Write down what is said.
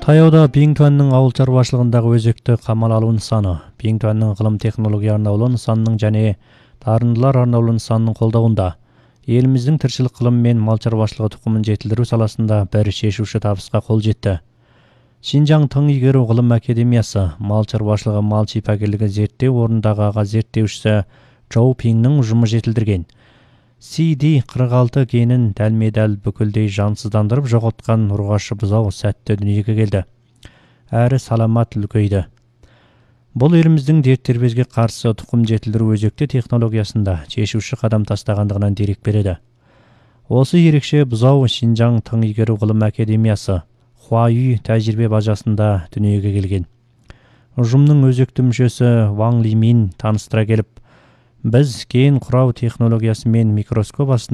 Таяуда Бингтуанның ауыл шаруашылығындағы өзекті қамал алу нысаны, Бингтуанның ғылым технология арнаулы нысанының және дарындылар арнаулы нысанының қолдауында еліміздің тіршілік ғылым мен мал шаруашылығы тұқымын жетілдіру саласында бір шешуші табысқа қол жетті. Шинжаң тың игеру ғылым академиясы мал шаруашылығы мал шипагерлігі зерттеу орнындағы аға зерттеушісі Чжоу Пиңнің ұжымы жетілдірген CD46 генін дәлме-дәл бүкілдей жансыздандырып жоғалтқан ұрғашы бұзау сәтті дүниеге келді. Әрі саламат үлкейді. Бұл еліміздің дерттербезге қарсы тұқым жетілдіру өзекті технологиясында шешуші қадам тастағандығынан дерек береді. Осы ерекше бұзау Шинжаң тың игеру ғылым академиясы Хуайүй тәжірибе базасында дүниеге келген. Ұжымның өзекті мүшесі Ваң Лимин таныстыра келіп, біз ген құрау технологиясы мен микроскоп астында